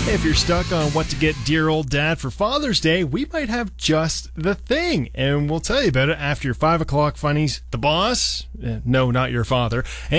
If you're stuck on what to get dear old dad for Father's Day, we might have just the thing, and we'll tell you about it after your 5 o'clock funnies. The boss? No, not your father.